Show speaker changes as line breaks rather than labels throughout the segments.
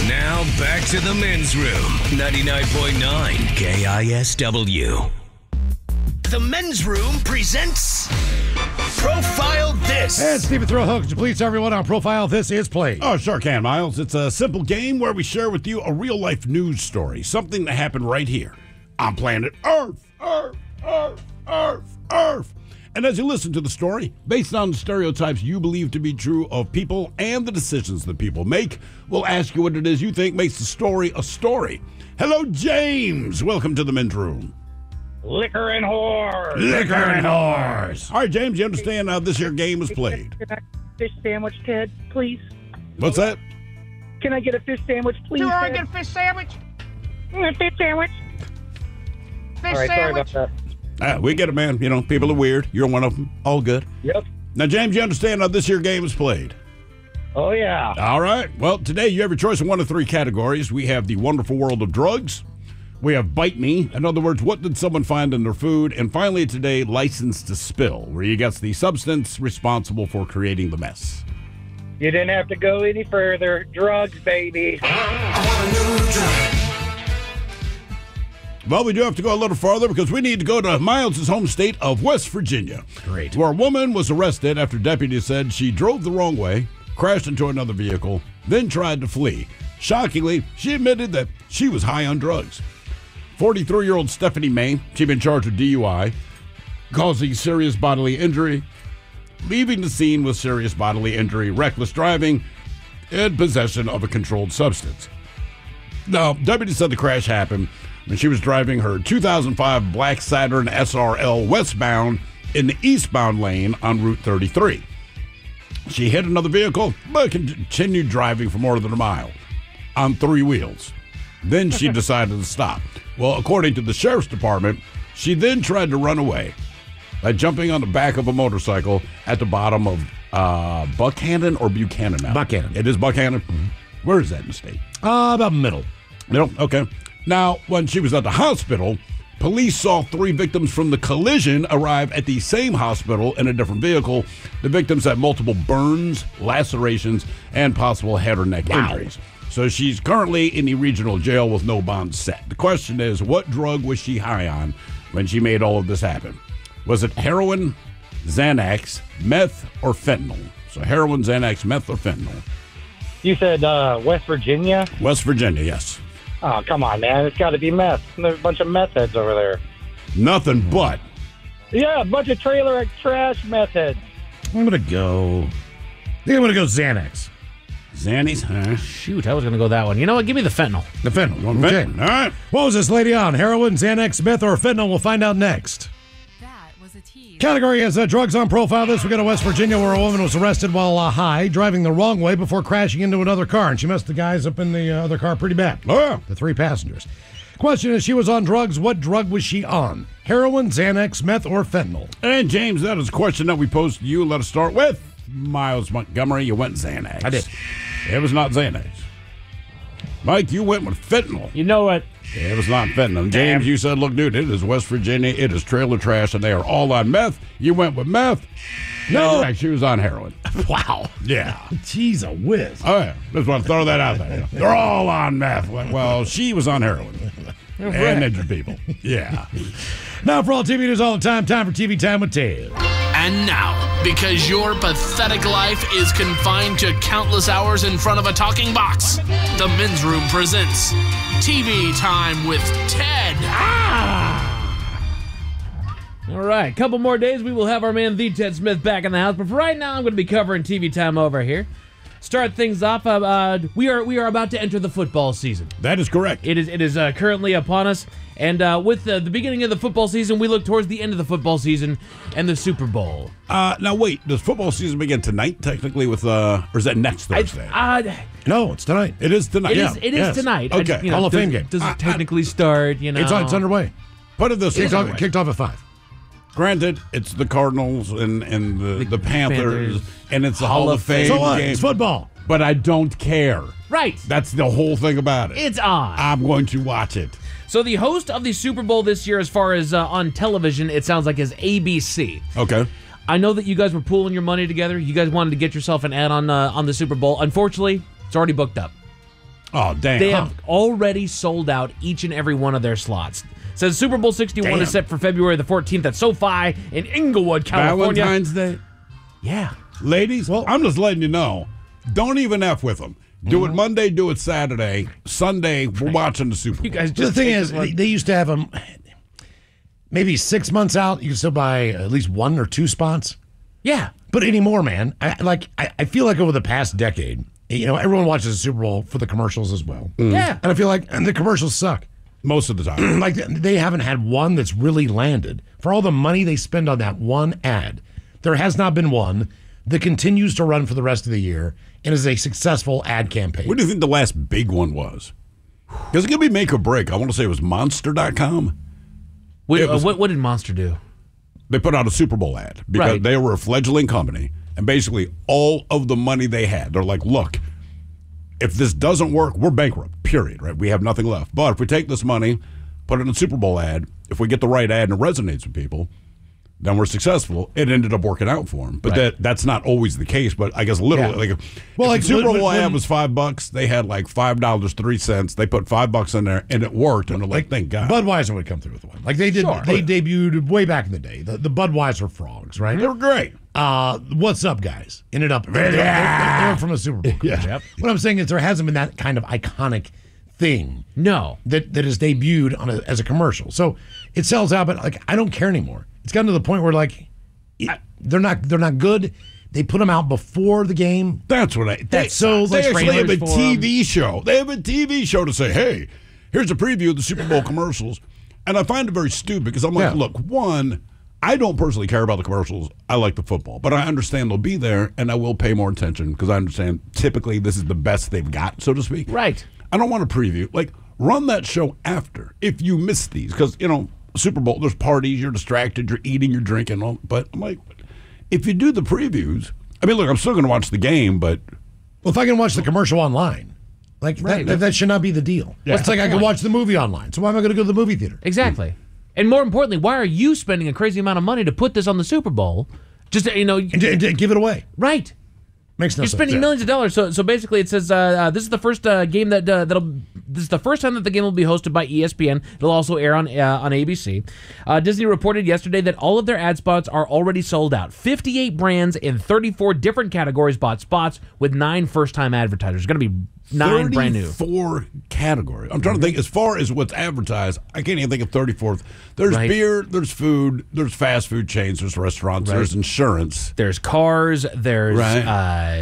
Now back to the men's room. 99.9 KISW. The men's room presents Profile This.
And Stephen Throwhook, could you please tell everyone how Profile This is played?
Oh, sure can, Miles. It's a simple game where we share with you a real-life news story, something that happened right here on planet Earth. Earth. And as you listen to the story, based on the stereotypes you believe to be true of people and the decisions that people make, we'll ask you what it is you think makes the story a story. Hello, James. Welcome to the men's room.
Liquor and whores.
Liquor and whores. All right, James, you understand how this here game is played?
Can I get a fish sandwich, Ted, please?
What's that?
Can I get a fish sandwich, please?
Do I
Ted?
get a fish sandwich?
Fish sandwich.
Fish
All right, sorry
sandwich?
about that.
We get it, man. You know, people are weird. You're one of them. All good.
Yep.
Now, James, you understand how this here game is played?
Oh, yeah.
All right. Well, today you have your choice in one of three categories. We have the wonderful world of drugs. We have Bite Me. In other words, what did someone find in their food? And finally today, License to Spill, where you guess the substance responsible for creating the mess.
You didn't have to go any further. Drugs, baby.
Well, we do have to go a little farther because we need to go to Miles' home state of West Virginia.
Great.
Where a woman was arrested after deputies said she drove the wrong way, crashed into another vehicle, then tried to flee. Shockingly, she admitted that she was high on drugs. 43-year-old Stephanie May, she'd been charged with DUI, causing serious bodily injury, leaving the scene with serious bodily injury, reckless driving, and possession of a controlled substance. Now, deputies said the crash happened when she was driving her 2005 Black Saturn SRL westbound in the eastbound lane on Route 33. She hit another vehicle, but continued driving for more than a mile on three wheels. Then she decided to stop. Well, according to the sheriff's department, she then tried to run away by jumping on the back of a motorcycle at the bottom of Buchanan or Buchanan Mountain?
Buchanan.
It is Buchanan? Mm-hmm. Where is that in the state?
About middle.
Middle? Okay. Now, when she was at the hospital, police saw three victims from the collision arrive at the same hospital in a different vehicle. The victims had multiple burns, lacerations, and possible head or neck injuries. So she's currently in the regional jail with no bond set. The question is, what drug was she high on when she made all of this happen? Was it heroin, Xanax, meth, or fentanyl? So heroin, Xanax, meth, or fentanyl?
You said West Virginia?
West Virginia, yes.
Oh, come on, man. It's got to be meth. There's a bunch of meth heads over there.
Nothing but.
Yeah, a bunch of trailer trash meth heads.
I'm going to go Xanax.
Xannies, huh?
Shoot, I was going to go that one. You know what? Give me the fentanyl.
The fentanyl.
One
Okay.
fentanyl. All right.
What was this lady on? Heroin, Xanax, meth, or fentanyl? We'll find out next.
That was a tease.
Category is drugs on Profile This. We go to West Virginia where a woman was arrested while high, driving the wrong way before crashing into another car. And she messed the guys up in the other car pretty bad.
Oh.
The three passengers. Question is, she was on drugs. What drug was she on? Heroin, Xanax, meth, or fentanyl?
And James, that is a question that we posed to you. Let us start with Miles Montgomery. You went Xanax.
I did.
It was not Xanax. Mike, you went with fentanyl.
You know what?
It was not fentanyl. James, you said, look, dude, it is West Virginia. It is trailer trash, and they are all on meth. You went with meth. No. She was on heroin.
Wow.
Yeah.
Jeez, a whiz.
Oh, yeah. Just want to throw that out there. They're all on meth. Well, she was on heroin. And injured people. Yeah.
Now for all TV news all the time for TV Time with Ted.
And now, because your pathetic life is confined to countless hours in front of a talking box, the Men's Room presents TV Time with Ted.
All right, couple more days, we will have our man, the Ted Smith, back in the house. But for right now, I'm going to be covering TV Time over here. Start things off. We are about to enter the football season.
That is correct.
It is currently upon us. And with the beginning of the football season, we look towards the end of the football season and the Super Bowl.
Now, wait. Does football season begin tonight, technically, with or is that next Thursday?
No, it's tonight.
It is tonight.
It is tonight.
Okay.
Hall of Fame game.
Does it technically start, you know?
It's underway.
Put it this way.
Kicked off at 5.
Granted, it's the Cardinals and the Panthers, and it's the Hall of Fame
So what?
game.
It's football.
But I don't care.
Right.
That's the whole thing about it.
It's on.
I'm going to watch it.
So the host of the Super Bowl this year, as far as on television, it sounds like is ABC.
Okay.
I know that you guys were pooling your money together. You guys wanted to get yourself an ad on the Super Bowl. Unfortunately, it's already booked up.
Oh, damn.
They have already sold out each and every one of their slots. Says Super Bowl 61 is set for February the 14th at SoFi in Inglewood, California.
Valentine's Day.
Yeah.
Ladies, I'm just letting you know, don't even F with them. Do it Monday, do it Saturday. Sunday, we're watching the Super Bowl.
You guys
The
just
thing
take
is,
this one.
they used to have them maybe 6 months out. You can still buy at least 1 or 2 spots.
Yeah.
But anymore, man, I feel like over the past decade, everyone watches the Super Bowl for the commercials as well.
Yeah.
And I feel like the commercials suck.
Most of the time.
Like they haven't had one that's really landed. For all the money they spend on that one ad, there has not been one that continues to run for the rest of the year and is a successful ad campaign.
What do you think the last big one was? Because it could be make or break. I want to say it was Monster.com.
What did Monster do?
They put out a Super Bowl ad because
Right.
they were a fledgling company. And basically all of the money they had, they're like, look, if this doesn't work, we're bankrupt, period, right? We have nothing left. But if we take this money, put it in a Super Bowl ad, if we get the right ad and it resonates with people, then we're successful. It ended up working out for them. But that's not always the case. But I guess literally,
Yeah.
if the Super Bowl ad was $5, they had like $5.03. They put $5 in there and it worked. And they're like, thank God.
Budweiser would come through with one. Like they did.
Sure.
They debuted way back in the day. The Budweiser frogs, right?
They were great.
What's up, guys? Ended up they're from a Super Bowl.
Yeah.
Yep.
What I'm saying is there hasn't been that kind of iconic thing
No.
that is debuted on as a commercial. So it sells out, but like I don't care anymore. It's gotten to the point where they're not good. They put them out before the game.
That's what
That's so
They actually have a
trailers for 'em.
TV show. They have a TV show to say, hey, here's a preview of the Super Bowl commercials. And I find it very stupid because I'm like,
Yeah.
look, one, I don't personally care about the commercials. I like the football. But I understand they'll be there, and I will pay more attention because I understand typically this is the best they've got, so to speak.
Right.
I don't want to preview. Like, run that show after if you miss these. Because, Super Bowl, there's parties, you're distracted, you're eating, you're drinking. But I'm like, if you do the previews, I mean, look, I'm still going to watch the game, but
Well, if I can watch the commercial online, that should not be the deal.
Yeah.
It's like I can watch the movie online. So why am I going to go to the movie theater?
Exactly. And more importantly, why are you spending a crazy amount of money to put this on the Super Bowl? Just
And give it away.
right.
Makes no
You're
sense.
spending millions of dollars. So basically, it says this is the first game this is the first time that the game will be hosted by ESPN. It'll also air on ABC. Disney reported yesterday that all of their ad spots are already sold out. 58 brands in 34 different categories bought spots with 9 first-time advertisers. It's going to be 9 brand new.
34 categories. I'm trying to think, as far as what's advertised, I can't even think of 34th. There's
Right.
beer, there's food, there's fast food chains, there's restaurants, there's insurance.
There's cars. There's
Right.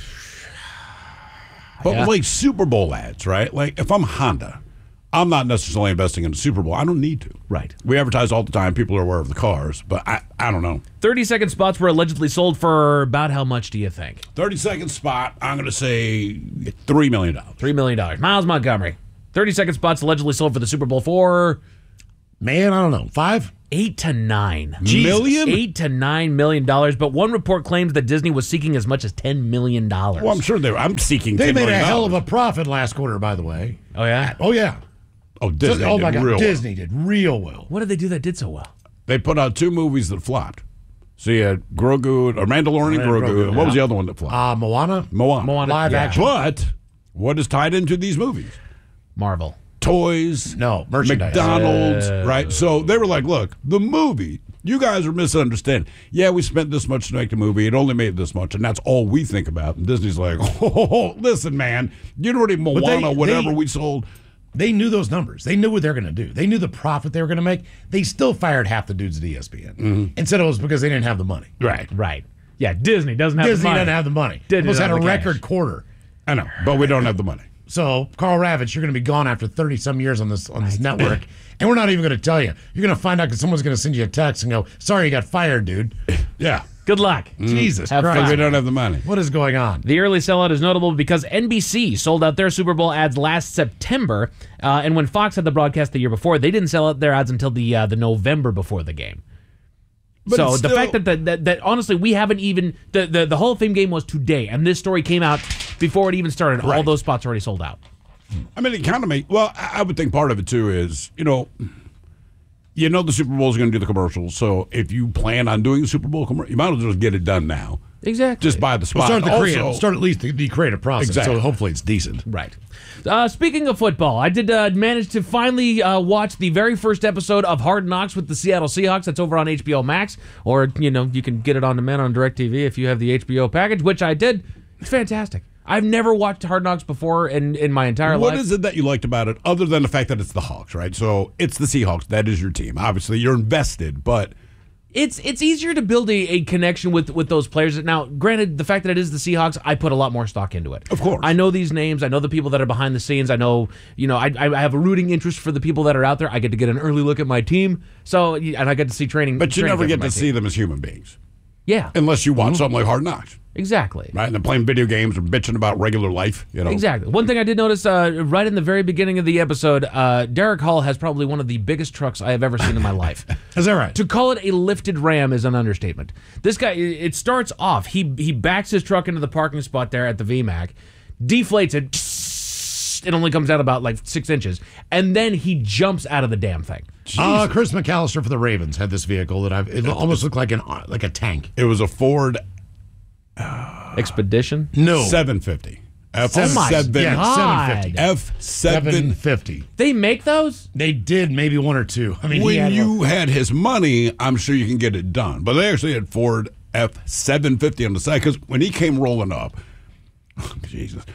But like Super Bowl ads, right? Like if I'm Honda, I'm not necessarily investing in the Super Bowl. I don't need to.
Right.
We advertise all the time. People are aware of the cars, but I don't know.
30-second spots were allegedly sold for about how much do you think?
30-second spot, I'm going to say $3 million.
$3 million. Miles Montgomery. 30-second spots allegedly sold for the Super Bowl for
Man, I don't know. 5?
8 to 9.
Million?
$8 to $9 million. But one report claims that Disney was seeking as much as $10 million.
Well, I'm sure I'm seeking
They
$10
made a
million.
hell of a profit last quarter, by the way.
Oh, yeah?
Oh, yeah.
Oh, Disney
oh, my
did
God.
real well.
Disney did real well.
What did they do that did so well?
They put out 2 movies that flopped. So you had Grogu, or Mandalorian and Grogu. And what was the other one that flopped?
Moana?
Moana.
Live action.
But what is tied into these movies?
Marvel.
Toys.
No, merchandise.
McDonald's, right? So they were like, look, the movie, you guys are misunderstanding. Yeah, we spent this much to make the movie. It only made this much, and that's all we think about. And Disney's like, oh, listen, man, you know what, Moana, whatever we sold.
They knew those numbers. They knew what they're going to do. They knew the profit they were going to make. They still fired half the dudes at ESPN and said it was because they didn't have the money.
Right. Yeah, Disney doesn't have
Disney
the money.
doesn't have the money.
Disney
Almost had
doesn't
a
have the
record
cash.
quarter.
I know, but we don't have the money.
So, Carl Ravitch, you're going to be gone after 30-some years on this network, and we're not even going to tell you. You're going to find out because someone's going to send you a text and go, sorry, you got fired, dude.
Yeah.
Good luck.
Jesus
Have
Christ.
fun.
We don't have the money.
What is going on?
The early sellout is notable because NBC sold out their Super Bowl ads last September, and when Fox had the broadcast the year before, they didn't sell out their ads until the November before the game.
But
So
it's
the
still-
fact that honestly we haven't even the Hall of Fame game was today, and this story came out before it even started. All
Right.
those spots already sold out.
I mean, it kind of makes, well, I would think part of it too is, the Super Bowl is going to do the commercials. So if you plan on doing the Super Bowl commercial, you might as well just get it done now.
Exactly.
just by the spot.
Start
Also-
at least the creative process.
Exactly.
So hopefully it's decent.
Right. Speaking of football, I did manage to finally watch the very first episode of Hard Knocks with the Seattle Seahawks. That's over on HBO Max, or you can get it on demand on DirecTV if you have the HBO package, which I did. It's fantastic. I've never watched Hard Knocks before in my entire life.
What is it that you liked about it, other than the fact that it's the Hawks, right? So it's the Seahawks. That is your team. Obviously, you're invested, but
It's easier to build a connection with those players. Now, granted, the fact that it is the Seahawks, I put a lot more stock into it.
Of course.
I know these names. I know the people that are behind the scenes. I know, I have a rooting interest for the people that are out there. I get to get an early look at my team. So, and I get to see training.
but you
training
never
camp
get
with my
to see
team.
them as human beings
Yeah,
unless you watch something like Hard Knocks,
exactly.
right? And they're playing video games or bitching about regular life.
Exactly. One thing I did notice right in the very beginning of the episode, Derek Hall has probably one of the biggest trucks I have ever seen in my life.
Is that right?
To call it a lifted Ram is an understatement. This guy, it starts off, he backs his truck into the parking spot there at the VMAC, deflates it only comes out about like 6 inches, and then he jumps out of the damn thing.
Chris McAllister for the Ravens had this vehicle that it almost looked like a tank.
It was a Ford
Expedition?
No,
750.
my
F750.
God.
F750.
750.
They make those?
They did maybe one or two. I mean, he
When
had
you had his money, I'm sure you can get it done. But they actually had Ford F750 on the side because when he came rolling up, Jesus,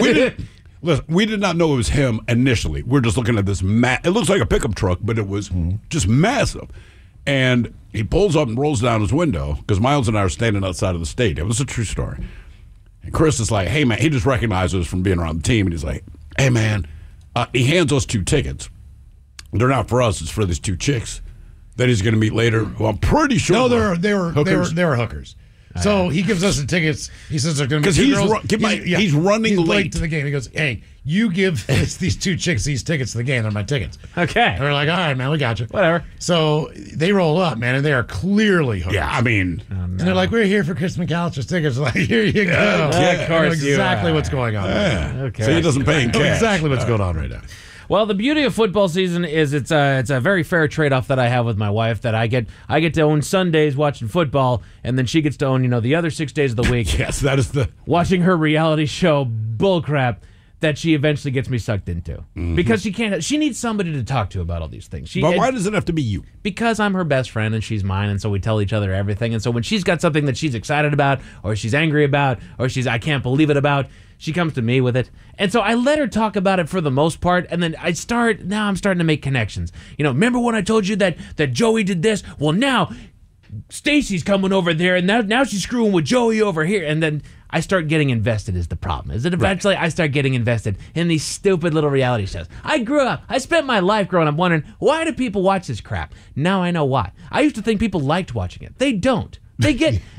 we did not know it was him initially. We're just looking at this. It looks like a pickup truck, but it was just massive. And he pulls up and rolls down his window because Miles and I are standing outside of the stadium. It was a true story. And Chris is like, hey, man, he just recognizes us from being around the team. And he's like, hey, man, he hands us 2 tickets. They're not for us. It's for these 2 chicks that he's going to meet later. Well, I'm pretty sure.
No, they were
hookers.
So he gives us the tickets. He says they're going to be 2 girls.
He's running late
to the game. He goes, hey, you give these 2 chicks these tickets to the game. They're my tickets.
Okay.
And we're like, all right, man, we got you.
Whatever.
So they roll up, man, and they are clearly hookers.
Yeah, I mean,
And they're like, we're here for Chris McAllister's tickets. Like, here you go.
Of
I know
course you
exactly
are.
what's going on. Right now.
Okay.
so he doesn't pay in
I know
cash.
exactly what's going on right now.
Well, the beauty of football season is it's a very fair trade-off that I have with my wife, that I get to own Sundays watching football, and then she gets to own the other 6 days of the week
Yes, that is the.
watching her reality show bullcrap that she eventually gets me sucked into. Because she needs somebody to talk to about all these things.
But why does it have to be you?
Because I'm her best friend and she's mine, and so we tell each other everything. And so when she's got something that she's excited about, or she's angry about, or she's I can't believe it about, she comes to me with it. And so I let her talk about it for the most part, and then I'm starting to make connections. Remember when I told you that Joey did this? Well, now Stacy's coming over there, and now she's screwing with Joey over here. And then I start getting invested is the problem. Is that eventually I start getting invested in these stupid little reality shows. I spent my life growing up wondering, why do people watch this crap? Now I know why. I used to think people liked watching it. They don't. They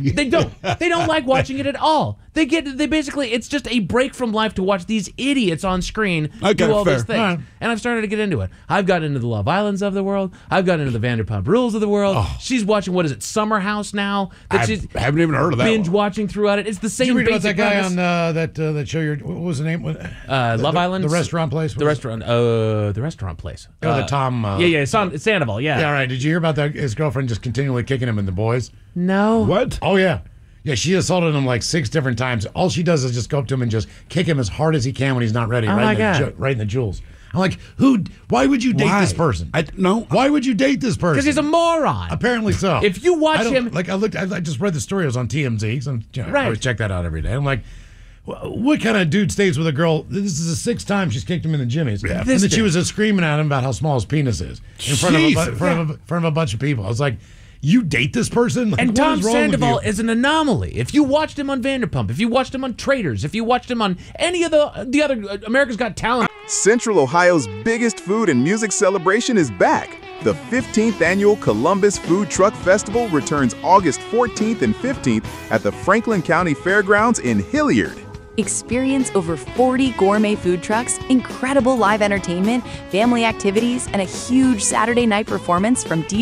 don't like watching it at all. Basically, it's just a break from life to watch these idiots on screen do all these things.
Right.
And I've started to get into it. I've gotten into the Love Islands of the world. I've gotten into the Vanderpump Rules of the world. She's watching, what is it, Summer House now?
I
She's
haven't even heard of that
binge
one.
watching throughout it. It's the same
Did you read about
basic
that guy
premise.
on that show? What was the name?
Love Island?
The restaurant place?
The restaurant place.
The Tom.
Sandoval, yeah.
Yeah, right. Did you hear about that? His girlfriend just continually kicking him in the boys.
No.
What?
Oh, yeah. Yeah, she assaulted him like 6 different times. All she does is just go up to him and just kick him as hard as he can when he's not ready.
Oh, my God.
Right in the jewels. I'm like, why would you date this person? Why would you date this person?
Because he's a moron.
Apparently so.
If you watch him...
I just read the story. It was on TMZ. So,
Right.
I always check that out every day. I'm like, what kind of dude stays with a girl? This is the 6th time she's kicked him in the jimmies.
Yeah.
And then she was just screaming at him about how small his penis is in front of a bunch of people. I was like, you date this person? Like,
And
what
Tom
is wrong with
Sandoval
you?
is an anomaly. If you watched him on Vanderpump, if you watched him on Traitors, if you watched him on any of the other America's Got Talent...
Central Ohio's biggest food and music celebration is back. The 15th annual Columbus Food Truck Festival returns August 14th and 15th at the Franklin County Fairgrounds in Hilliard.
Experience over 40 gourmet food trucks, incredible live entertainment, family activities, and a huge Saturday night performance from